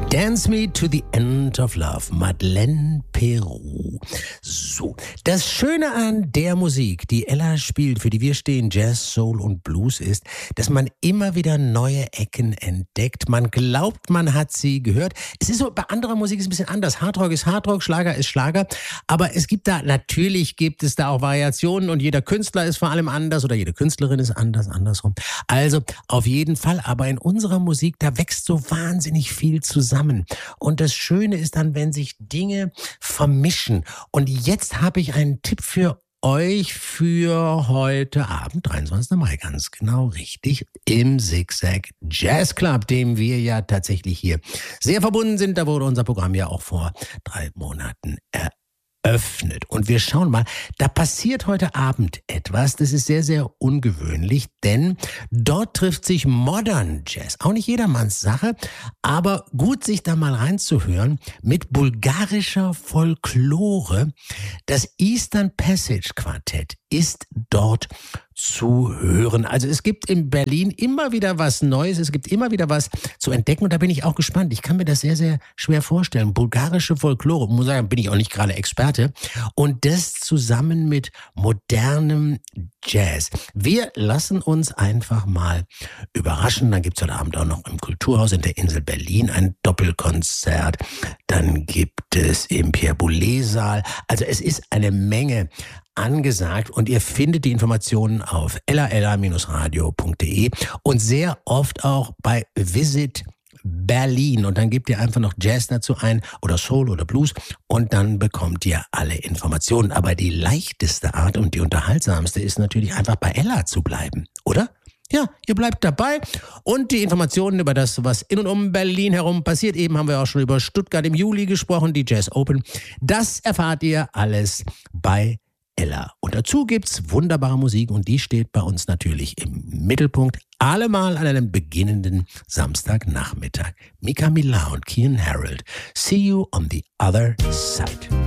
Dance Me to the End of Love, Madeleine Peru. So, das Schöne an der Musik, die Ella spielt, für die wir stehen, Jazz, Soul und Blues, ist, dass man immer wieder neue Ecken entdeckt. Man glaubt, man hat sie gehört. Es ist so, bei anderer Musik ist es ein bisschen anders. Hardrock ist Hardrock, Schlager ist Schlager. Aber natürlich gibt es da auch Variationen und jeder Künstler ist vor allem anders oder jede Künstlerin ist anders, andersrum. Also auf jeden Fall, aber in unserer Musik, da wächst so wahnsinnig viel zusammen. Und das Schöne ist dann, wenn sich Dinge vermischen. Und jetzt habe ich einen Tipp für euch für heute Abend, 23. Mai, ganz genau richtig, im Zigzag Jazz Club, dem wir ja tatsächlich hier sehr verbunden sind. Da wurde unser Programm ja auch vor 3 Monaten eröffnet. Und wir schauen mal, da passiert heute Abend etwas, das ist sehr, sehr ungewöhnlich, denn dort trifft sich Modern Jazz, auch nicht jedermanns Sache, aber gut sich da mal reinzuhören, mit bulgarischer Folklore. Das Eastern Passage Quartett ist dort zu hören. Also es gibt in Berlin immer wieder was Neues, es gibt immer wieder was zu entdecken und da bin ich auch gespannt. Ich kann mir das sehr, sehr schwer vorstellen. Bulgarische Folklore, muss sagen, bin ich auch nicht gerade Experte. Und das zusammen mit modernem Jazz. Wir lassen uns einfach mal überraschen. Dann gibt es heute Abend auch noch im Kulturhaus in der Insel Berlin ein Doppelkonzert. Dann gibt es im Pierre-Boulez-Saal. Also es ist eine Menge angesagt und ihr findet die Informationen auf ella-radio.de und sehr oft auch bei Visit Berlin und dann gebt ihr einfach noch Jazz dazu ein oder Soul oder Blues und dann bekommt ihr alle Informationen. Aber die leichteste Art und die unterhaltsamste ist natürlich einfach bei Ella zu bleiben, oder? Ja, ihr bleibt dabei und die Informationen über das, was in und um Berlin herum passiert, eben haben wir auch schon über Stuttgart im Juli gesprochen, die Jazz Open, das erfahrt ihr alles bei Ella. Und dazu gibt's wunderbare Musik und die steht bei uns natürlich im Mittelpunkt. Allemal an einem beginnenden Samstagnachmittag. Mika Mila und Kian Harold. See you on the other side.